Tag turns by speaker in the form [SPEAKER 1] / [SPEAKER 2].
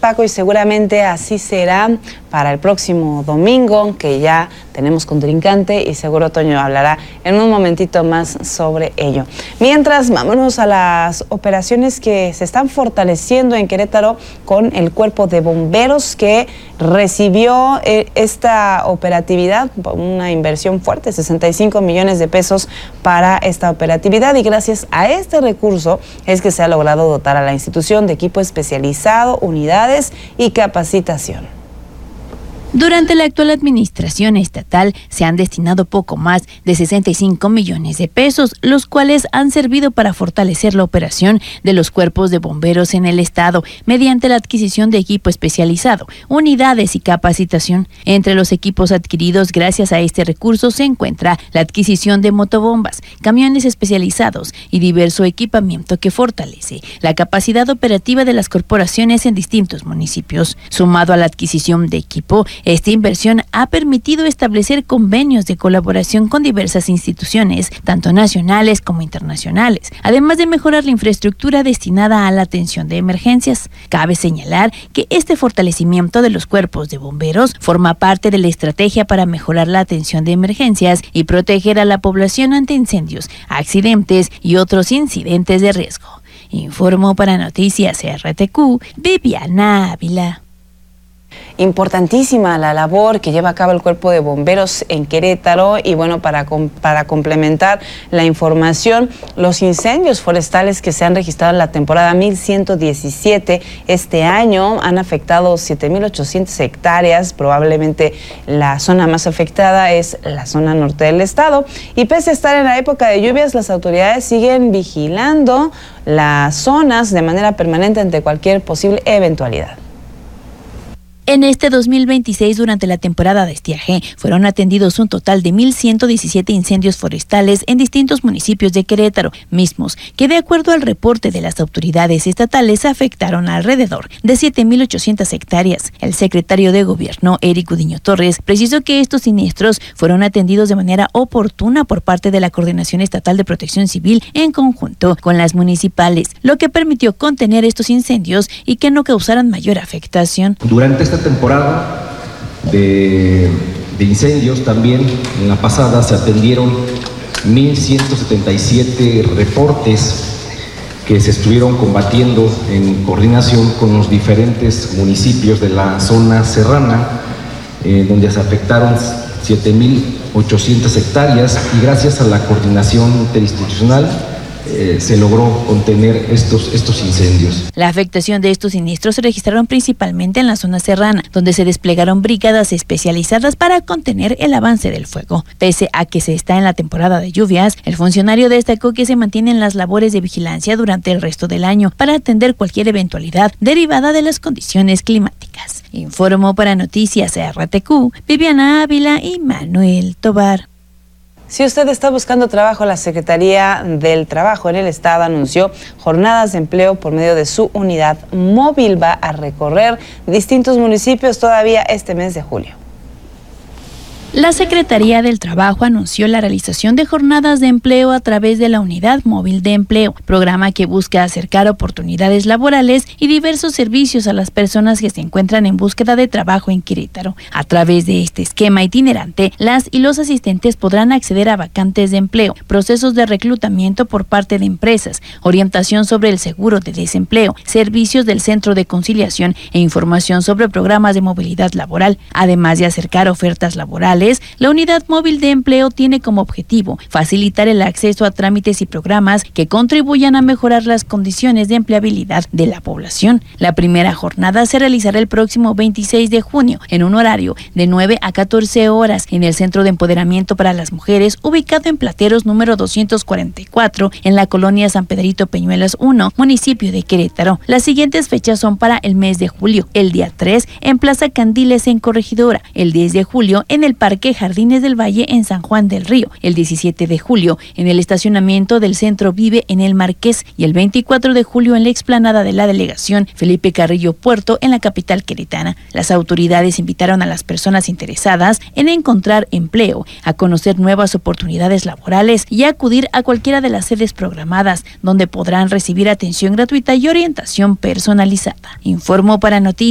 [SPEAKER 1] Paco, y seguramente así será para el próximo domingo, que ya tenemos contrincante, y seguro Toño hablará en un momentito más sobre ello. Mientras, vámonos a las operaciones que se están fortaleciendo en Querétaro con el Cuerpo de Bomberos, que recibió esta operatividad, una inversión fuerte, 65 millones de pesos para esta operatividad, y gracias a este recurso es que se ha logrado dotar a la institución de equipo especializado, unidades y capacitación.
[SPEAKER 2] Durante la actual administración estatal se han destinado poco más de 65 millones de pesos, los cuales han servido para fortalecer la operación de los cuerpos de bomberos en el estado mediante la adquisición de equipo especializado, unidades y capacitación. Entre los equipos adquiridos gracias a este recurso se encuentra la adquisición de motobombas, camiones especializados y diverso equipamiento que fortalece la capacidad operativa de las corporaciones en distintos municipios. Sumado a la adquisición de equipo, esta inversión ha permitido establecer convenios de colaboración con diversas instituciones, tanto nacionales como internacionales, además de mejorar la infraestructura destinada a la atención de emergencias. Cabe señalar que este fortalecimiento de los cuerpos de bomberos forma parte de la estrategia para mejorar la atención de emergencias y proteger a la población ante incendios, accidentes y otros incidentes de riesgo. Informó para Noticias RTQ, Viviana Ávila.
[SPEAKER 1] Importantísima la labor que lleva a cabo el Cuerpo de Bomberos en Querétaro, y bueno, para complementar la información, los incendios forestales que se han registrado en la temporada 1117 este año han afectado 7.800 hectáreas, probablemente la zona más afectada es la zona norte del estado, y pese a estar en la época de lluvias, las autoridades siguen vigilando las zonas de manera permanente ante cualquier posible eventualidad.
[SPEAKER 2] En este 2026, durante la temporada de estiaje, fueron atendidos un total de 1.117 incendios forestales en distintos municipios de Querétaro, mismos que, de acuerdo al reporte de las autoridades estatales, afectaron alrededor de 7.800 hectáreas. El secretario de Gobierno, Eric Udiño Torres, precisó que estos siniestros fueron atendidos de manera oportuna por parte de la Coordinación Estatal de Protección Civil en conjunto con las municipales, lo que permitió contener estos incendios y que no causaran mayor afectación.
[SPEAKER 3] Durante esta temporada de incendios, también en la pasada se atendieron 1.177 reportes que se estuvieron combatiendo en coordinación con los diferentes municipios de la zona serrana, donde se afectaron 7.800 hectáreas, y gracias a la coordinación interinstitucional se logró contener estos incendios.
[SPEAKER 2] La afectación de estos siniestros se registraron principalmente en la zona serrana, donde se desplegaron brigadas especializadas para contener el avance del fuego. Pese a que se está en la temporada de lluvias, el funcionario destacó que se mantienen las labores de vigilancia durante el resto del año para atender cualquier eventualidad derivada de las condiciones climáticas. Informó para Noticias RTQ, Viviana Ávila y Manuel Tobar.
[SPEAKER 1] Si usted está buscando trabajo, la Secretaría del Trabajo en el Estado anunció jornadas de empleo por medio de su unidad móvil. Va a recorrer distintos municipios todavía este mes de julio.
[SPEAKER 2] La Secretaría del Trabajo anunció la realización de jornadas de empleo a través de la Unidad Móvil de Empleo, programa que busca acercar oportunidades laborales y diversos servicios a las personas que se encuentran en búsqueda de trabajo en Querétaro. A través de este esquema itinerante, las y los asistentes podrán acceder a vacantes de empleo, procesos de reclutamiento por parte de empresas, orientación sobre el seguro de desempleo, servicios del Centro de Conciliación e información sobre programas de movilidad laboral, además de acercar ofertas laborales. La Unidad Móvil de Empleo tiene como objetivo facilitar el acceso a trámites y programas que contribuyan a mejorar las condiciones de empleabilidad de la población. La primera jornada se realizará el próximo 26 de junio en un horario de 9 a 14 horas en el Centro de Empoderamiento para las Mujeres, ubicado en Plateros número 244, en la colonia San Pedrito Peñuelas 1, municipio de Querétaro. Las siguientes fechas son para el mes de julio: el día 3 en Plaza Candiles en Corregidora, el 10 de julio en el Parque Jardines del Valle en San Juan del Río, el 17 de julio en el estacionamiento del Centro Vive en el Marqués, y el 24 de julio en la explanada de la delegación Felipe Carrillo Puerto en la capital queretana. Las autoridades invitaron a las personas interesadas en encontrar empleo, a conocer nuevas oportunidades laborales y a acudir a cualquiera de las sedes programadas, donde podrán recibir atención gratuita y orientación personalizada. Informó para Noticias